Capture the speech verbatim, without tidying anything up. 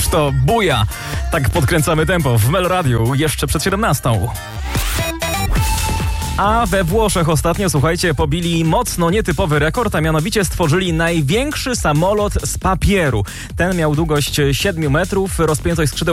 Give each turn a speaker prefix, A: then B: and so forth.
A: to buja. Tak podkręcamy tempo w Mel Radiu jeszcze przed siedemnastą. A we Włoszech ostatnio, słuchajcie, pobili mocno nietypowy rekord, a mianowicie stworzyli największy samolot z papieru. Ten miał długość siedmiu metrów, rozpiętość skrzydeł